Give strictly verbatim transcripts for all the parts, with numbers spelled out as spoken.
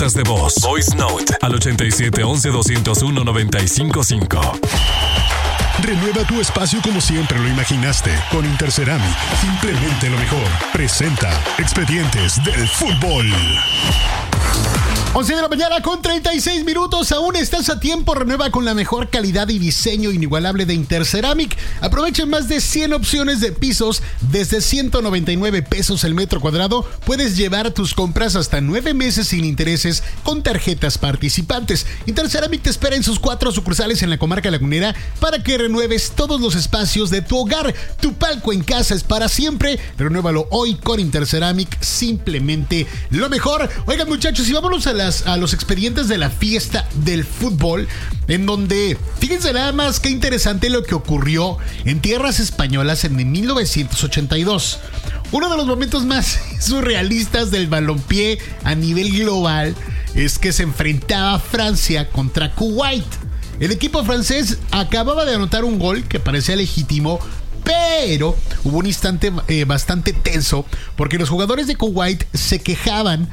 notas de voz. Voice Note al ochenta y siete once doscientos uno noventa y cinco cinco. Renueva tu espacio como siempre lo imaginaste con Interceramic. Simplemente lo mejor. Presenta Expedientes del Fútbol. once de la mañana con treinta y seis minutos. Aún estás a tiempo. Renueva con la mejor calidad y diseño inigualable de Interceramic. Aprovecha más de cien opciones de pisos desde ciento noventa y nueve pesos el metro cuadrado. Puedes llevar tus compras hasta nueve meses sin intereses con tarjetas participantes. Interceramic te espera en sus cuatro sucursales en la comarca lagunera para que renueves todos los espacios de tu hogar. Tu palco en casa es para siempre. Renuévalo hoy con Interceramic. Simplemente lo mejor. Oigan, muchachos, y vámonos a la a los expedientes de la fiesta del fútbol, en donde, fíjense nada más qué interesante lo que ocurrió en tierras españolas en mil novecientos ochenta y dos. Uno de los momentos más surrealistas del balompié a nivel global es que se enfrentaba Francia contra Kuwait. El equipo francés acababa de anotar un gol que parecía legítimo, pero hubo un instante eh, bastante tenso porque los jugadores de Kuwait se quejaban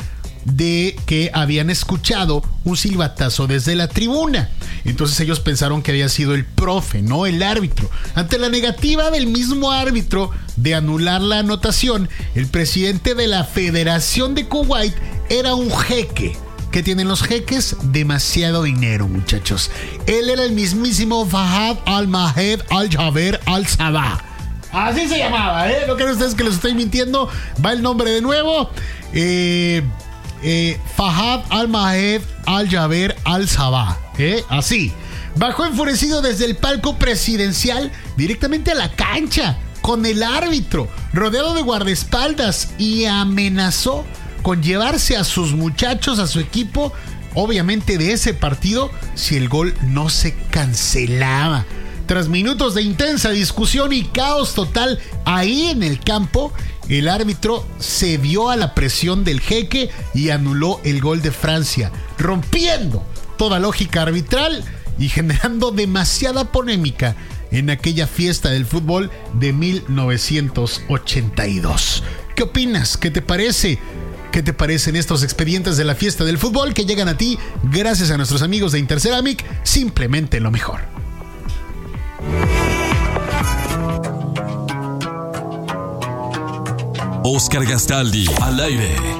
de que habían escuchado un silbatazo desde la tribuna. Entonces ellos pensaron que había sido el profe, no el árbitro. Ante la negativa del mismo árbitro de anular la anotación, el presidente de la Federación de Kuwait era un jeque. ¿Qué tienen los jeques? Demasiado dinero, muchachos. Él era el mismísimo Fahad Al-Mahed Al-Jaber Al-Sabah. Así se llamaba, ¿eh? No creen ustedes que les estoy mintiendo. Va el nombre de nuevo. Eh... Eh, Fahad Al-Mahed Al-Jaber Al-Sabah, ¿eh? Así. Bajó enfurecido desde el palco presidencial directamente a la cancha con el árbitro, rodeado de guardaespaldas, y amenazó con llevarse a sus muchachos, a su equipo, obviamente de ese partido, si el gol no se cancelaba. Tras minutos de intensa discusión y caos total ahí en el campo, el árbitro cedió a la presión del jeque y anuló el gol de Francia, rompiendo toda lógica arbitral y generando demasiada polémica en aquella fiesta del fútbol de mil novecientos ochenta y dos. ¿Qué opinas? ¿Qué te parece? ¿Qué te parecen estos expedientes de la fiesta del fútbol que llegan a ti gracias a nuestros amigos de Interceramic? Simplemente lo mejor. Oscar Gastaldi, al aire.